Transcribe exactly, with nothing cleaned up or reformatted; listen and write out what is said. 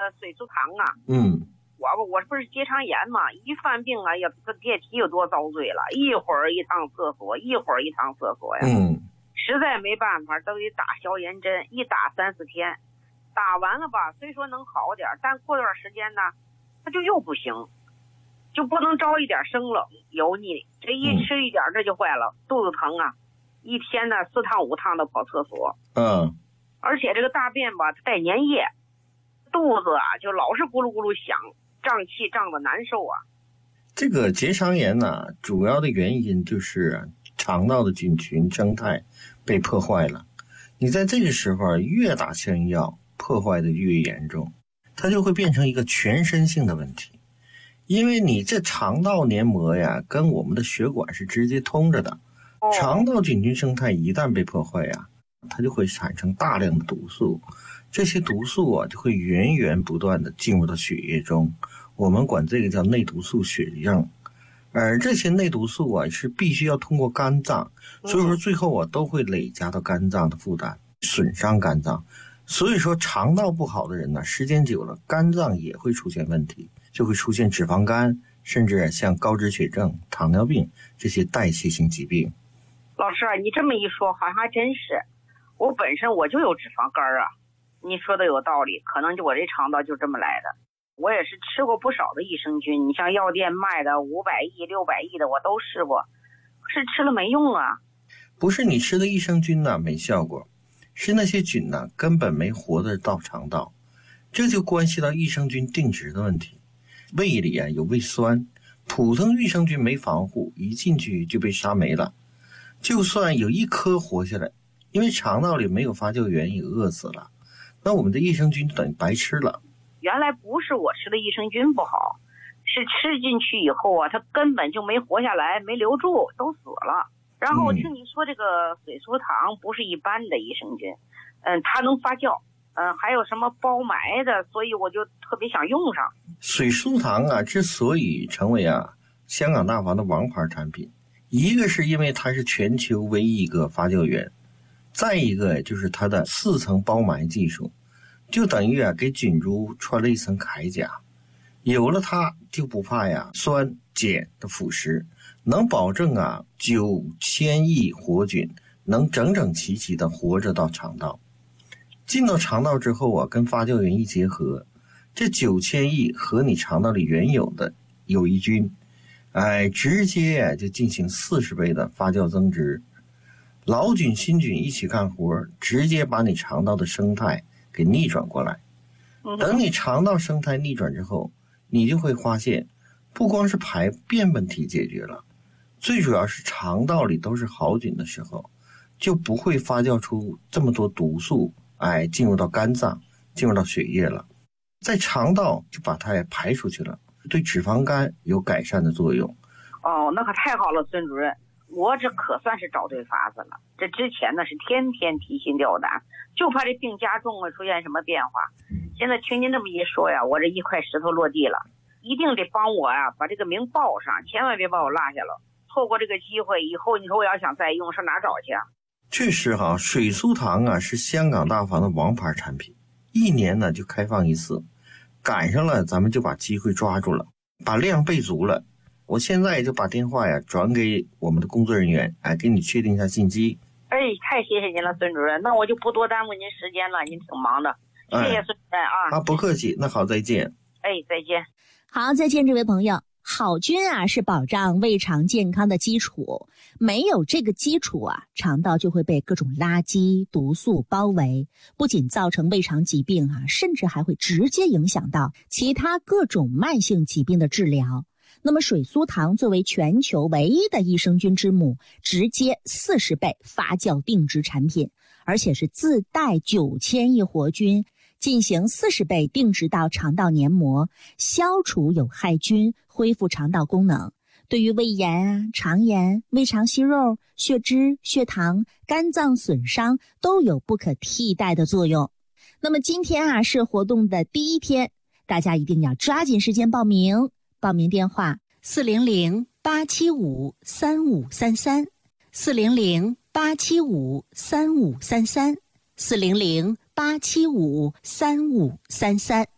个水苏糖啊。 嗯， 我我不是结肠炎嘛，一犯病啊，呀，这别提有多遭罪了，一会儿一趟厕所，一会儿一趟厕所呀。 嗯， 实在没办法，都得打消炎针，一打三四天，打完了吧，虽说能好点，但过段时间呢，它就又不行，就不能着一点生冷油腻，这一吃一点这就坏了，肚子疼啊，一天呢四趟五趟的跑厕所。 嗯， 而且这个大便吧带粘液，肚子啊就老是咕噜咕噜响，胀气胀得难受啊。 这个结肠炎呢，主要的原因就是肠道的菌群生态被破坏了。你在这个时候越打消炎药，破坏的越严重，它就会变成一个全身性的问题。因为你这肠道黏膜呀，跟我们的血管是直接通着的。肠道菌群生态一旦被破坏呀，它就会产生大量的毒素，这些毒素啊就会源源不断的进入到血液中，我们管这个叫内毒素血症。而这些内毒素啊是必须要通过肝脏，所以说最后啊都会累加到肝脏的负担，损伤肝脏。所以说肠道不好的人呢，时间久了肝脏也会出现问题，就会出现脂肪肝，甚至像高脂血症、糖尿病这些代谢性疾病。 老师啊，你这么一说好像还真是，我本身我就有脂肪肝啊，你说的有道理，可能就我这肠道就这么来的。我也是吃过不少的益生菌，你像药店卖的五百亿、六百亿的我都试过，可是吃了没用啊。 不是你吃的益生菌呢没效果，是那些菌呢根本没活得到肠道，这就关系到益生菌定植的问题。胃里啊有胃酸，普通益生菌没防护，一进去就被杀没了。就算有一颗活下来，因为肠道里没有发酵源也饿死了，那我们的益生菌等于白吃了。 原来不是我吃的益生菌不好，是吃进去以后啊，它根本就没活下来，没留住，都死了。然后我听你说这个水苏糖不是一般的益生菌，嗯，它能发酵，嗯，还有什么包埋的，所以我就特别想用上。 水苏糖啊，之所以成为啊香港大房的王牌产品，一个是因为它是全球唯一一个发酵源，再一个就是它的四层包埋技术，就等于啊给菌株穿了一层铠甲，有了它就不怕呀酸碱的腐蚀，能保证啊九千亿活菌能整整齐齐的活着到肠道。进到肠道之后啊，跟发酵源一结合，这九千亿和你肠道里原有的有益菌，哎，直接就进行四十倍的发酵增殖，老菌新菌一起干活，直接把你肠道的生态给逆转过来。等你肠道生态逆转之后，你就会发现，不光是排便问题解决了，最主要是肠道里都是好菌的时候，就不会发酵出这么多毒素，哎，进入到肝脏，进入到血液了，在肠道就把它也排出去了，对脂肪肝有改善的作用。 哦，那可太好了，孙主任，我这可算是找对法子了。这之前呢是天天提心吊胆，就怕这病加重会出现什么变化。现在听您这么一说呀，我这一块石头落地了，一定得帮我呀把这个名报上，千万别把我落下了。错过这个机会，以后你说我要想再用，上哪找去啊？ 确实哈，水苏糖啊是香港大房的王牌产品，一年呢就开放一次，赶上了咱们就把机会抓住了，把量备足了。我现在就把电话呀转给我们的工作人员，哎，给你确定一下信息。 哎，太谢谢您了，孙主任，那我就不多耽误您时间了，您挺忙的，谢谢孙主任啊。 啊，不客气，那好，再见。 哎，再见。 好，再见，这位朋友。好菌啊是保障胃肠健康的基础，没有这个基础啊，肠道就会被各种垃圾毒素包围，不仅造成胃肠疾病啊，甚至还会直接影响到其他各种慢性疾病的治疗。那么水苏糖作为全球唯一的益生菌之母，直接四十倍发酵定植产品，而且是自带九千亿活菌，进行四十倍定植到肠道黏膜，消除有害菌，恢复肠道功能。对于胃炎啊、肠炎、胃肠息肉、血脂、血糖、肝脏损伤都有不可替代的作用。那么今天啊是活动的第一天，大家一定要抓紧时间报名。报名电话四零零八七五三五三三，四零零八七五三五三三，四零零八七五三五三三。